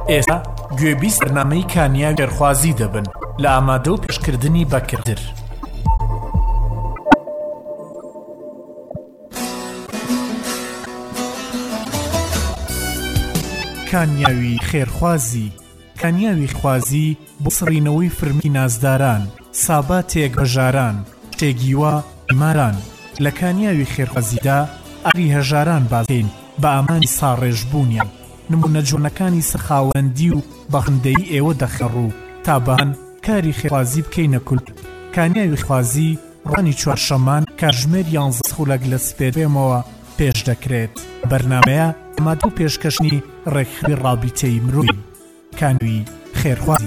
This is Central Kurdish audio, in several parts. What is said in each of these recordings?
ئێستا گوێبیست بەرنامەی کانیاوی خێرخوازی دەبن لە ئامادە و پێشکردنی بەکردر. کانیاوی خێرخوازی. کانیاوی خوازی بۆ سڕینەوەی فرمی نازداران، ساباتێک بەژاران، شتێگیوە بیماران. لە کانیاوی خێرخوازیدا ئاوی هەژاران بازکەین بە ئامانی ساڕێژبوونیان. نمونە جوانەکانی سەرخاوەندی و بەخندەی ئێوە دەخەڕوو تابان کاری خێرخوازی بکەینە کولت. کانیاوی خوازی ڕانی چوارشەمان کاتژمێر 11 خولەک لە سپێدێمەوە پێش دەکرێت. بەرنامەیە ئامادە و پێشکەشنی ڕێکخراوی ڕابیتەی مرۆڤی. کانیاوی خێرخوازی.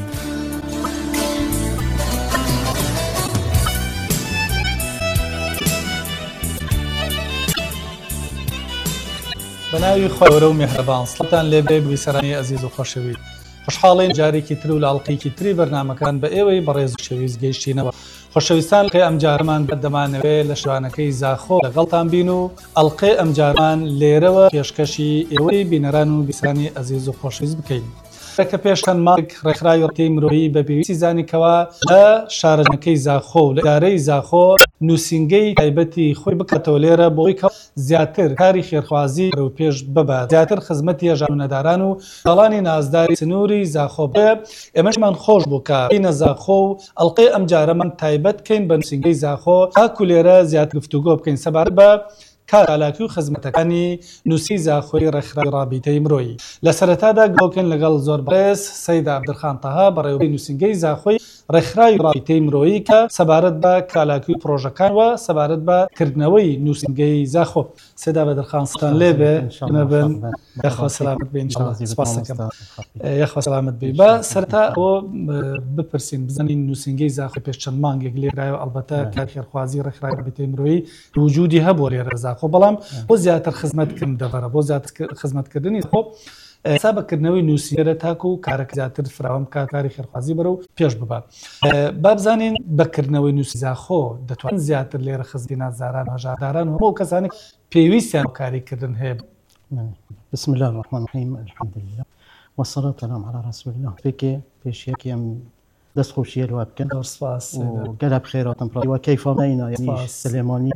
بەناوی خۆی گەورە و میهرەبان، سڵاتان لێبێ بیسەرانی ئەزیز و خۆشەویست. خوشحاڵین جارێکی تر و لە ئەڵقەیەکی تری بەرنامەکان بە ئێوەی بەڕێز و شەویست گەیشتینەوە. خۆشەویستان، ئەڵقەی ئەمجارمان دەمانەوێت لە شوانەکەی زاخۆ لەگەڵتان بین و ئەڵقەی ئەمجارمان لێرەوە پێشکەشی ئێوەی بینەران و بیسەرانی ئەزیز و خۆشەویست بکەین. کە پێشتان ماڵێک ڕێکخراوی ڕێکخراوی مرۆڤی بە پێویستی زانیکەوە لە شارەکەی زاخۆ و لە ئیدارەی زاخۆ نووسینگەی تایبەتی خۆی بکاتەوە لێرە بۆی کە زیاتر کاری خێرخوازی و پێش ببات، زیاتر خزمەتی هێژان و نەداران و داڵانی نازداری سنووری زاخۆ بێ. ئێمەشمان خۆش بوو کە بینە زاخۆ و ئەڵقەی ئەمجارەمان تایبەت بکەین بە نووسینگەی زاخۆ تاکو لێرە زیاتر گفتوگۆ بکەین سەبارەت بە کارالاکی و خزمەتەکانی نووسی زاخۆی ڕێکخراوی ڕابیتەی مرۆیی. لە سەرەتادا گۆکن لەگەڵ زۆر بەڕێز سەید عەبدولخان تەها بەڕێوەبەری نووسینگەی زاخۆی ڕێکخراوی ڕابیتەی مرۆیی کە سەبارەت بە کالاکی و پرۆژەکان و سەبارەت بە کردنەوەی نووسینگەی زاخۆ. سەید عەبدولخان سڵاتان لێبێ، بنەبن، یەخوا سەلامت بێ ئینشاڵڵا. سپاس دەکەم، یەخوا سەلامت بێ. بە سەرەتا ئەوە بپرسین بزانین نووسینگەی زاخۆ پێش چەند مانگێک لێرایەوە ئەڵبەتە کار خێرخوازی ڕێکخراوی ڕابیتەی مرۆیی وجودی هەبووە لێرە زاخۆ، بەڵام بۆ زیاتر خزمەتکردن دەبەرە، بۆ زیاتر خزمەتکردنی خۆ ئێستا بەکردنەوەی نووسینگەرە تاکو و کارێک زیاتر فراوان بکات، کاری خێرخوازی بەرە و پێش ببات. با بزانین بەکردنەوەی نووسی زاخۆ دەتوانین زیاتر لێرە خزمەتی نازداران، هەژارداران و هەموو کەسانی پێویستیان کاریکردن هەیە. بسم الله الرحمن الرحیم، الحمد لله والصلاة والسلام على رسول الله. فێکێ پێشیەکێم دەست خۆشیە لەوا بکەن و گەلە بخێراتم و کەیفامەینا یعنی سلێمانی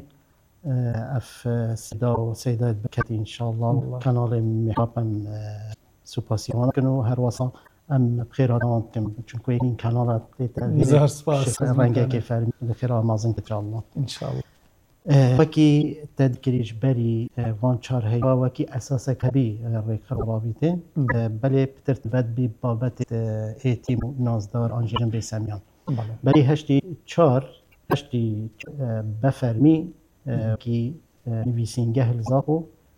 اف سدا و سیدات بکەتی انشاءالله کاناڵێ میحابم سوپاسیوان کن و هەر وەسا ئەم بخێراتان بکەم چونکە این کاناڵات ڕەنگێکی فەرمی بخێرا مازن انشاءالله انشاءالله. وەکی تەدکریش بەری وان چار هەیە وەکی ئەساسێک هەبی ڕێکخراوی ڕابیتە بەلێ پترتبەت بی بابەت ئێتیم و نازدار ئانژێرن بێسەمیان بەری هەشتی چار هەشتی بەفەرمی کی نویسینگه الزاخو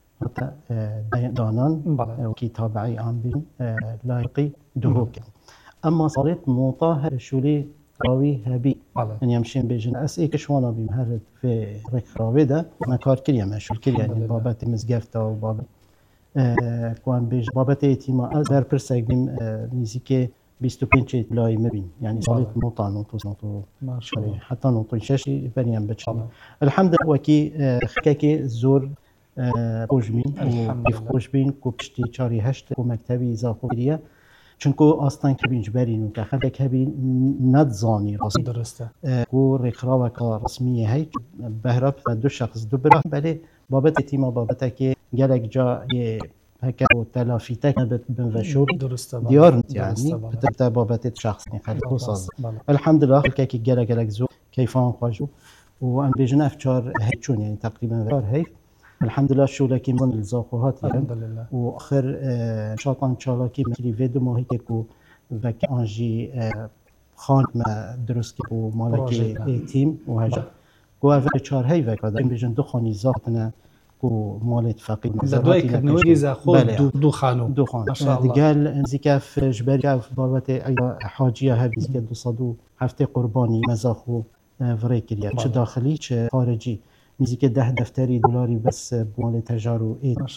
دانان وکی تابعی آن بین لایقی دوهوک. اما صارت مطاهر شولی راوی هبی یعنی همشین بیجن اس ای کشوانا بیم هر في رێکخراوی ده ما کار کریم مشغول کریم یعنی بابت مزگفت و بابت کوان بیج بابت ایتیما از هر پرسک بیم نزدیک 25 لای مبين يعني صارت نقطة نقطة حتى نقطة شاشي فريان بتشالله الحمد لله وكي خكاكي زور خوشبين وكيف خوشبين كوبشتي شاري هشت ومكتبي زاخورية چونكو أصلاً كبين جبرين وكخلك كبين نتزاني راسي درسته كو رخراوة كرسمية هاي بهرب دو شخص دو براه بله بابت تيما بابتك جالك جا هكا وتلافيتك بنفشور ديار يعني بتبدا بابات شخصني خلي توصل الحمد لله كي جالك زو كيفان خواجو وان بيجنا افكار هيتشون يعني تقريبا افكار هي الحمد لله شو لكن من الزاخوات يعني الحمد لله واخر شاطن شالاكي مثل فيدو ما هيك كو بك انجي خان ما درست كو مالكي تيم وهجا كو افكار هي فكذا بيجن دخوني ذاتنا كو مالت فقيد زدوي كنوجي زاخو دو خانو ما شاء الله قال انزكا في جباليا في بابتي اي حاجيه هبي زكا 200 هفته قرباني مزاخو فريكريا تش داخلي تش خارجي نزيك 10 دفتري دولاري بس بمال تجارو اي